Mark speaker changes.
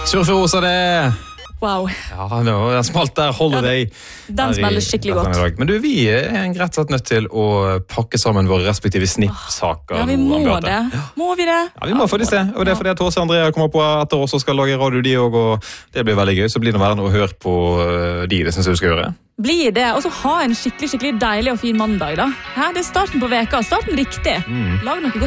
Speaker 1: Surferosa det.
Speaker 2: Wow.
Speaker 1: Ja, nå er det smalt der, Holiday.
Speaker 2: Den smeller skikkelig godt.
Speaker 1: Men du, vi er rett og slett nødt til å pakke sammen våre respektive snippsaker.
Speaker 2: Ja, vi må det. Må vi det?
Speaker 1: Ja, vi må faktisk det. Og det er fordi at Åse og Andrea kommer på etter oss og skal lage radio de også, og det blir veldig gøy. Så blir det værende å høre på de, det synes jeg du skal gjøre.
Speaker 2: Blir det, og så ha en skikkelig deilig og fin mandag da. Her, det er starten på veka, starten riktig. Lag noe godt.